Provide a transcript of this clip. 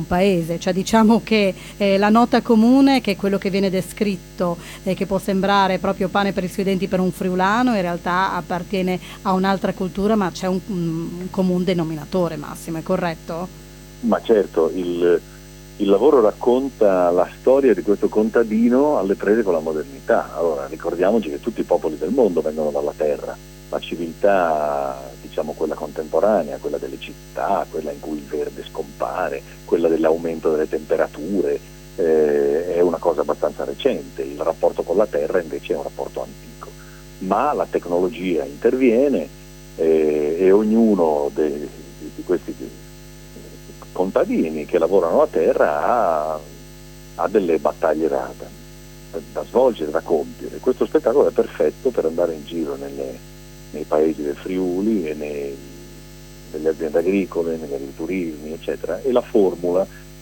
paese, cioè diciamo che la nota comune è che quello che viene descritto che può sembrare proprio pane per i suoi denti per un friulano in realtà appartiene a un'altra cultura, ma c'è un comune denominatore, Massimo, è corretto? Ma certo, il lavoro racconta la storia di questo contadino alle prese con la modernità. Allora, ricordiamoci che tutti i popoli del mondo vengono dalla terra. La civiltà, diciamo quella contemporanea, quella delle città, quella in cui il verde scompare, quella dell'aumento delle temperature, è una cosa abbastanza recente. Il rapporto con la terra invece è un rapporto antico. Ma la tecnologia interviene e ognuno di questi contadini che lavorano a terra ha delle battaglie da svolgere, da compiere. Questo spettacolo è perfetto per andare in giro nei paesi del Friuli e nelle aziende agricole, negli agriturismi, eccetera, e la formula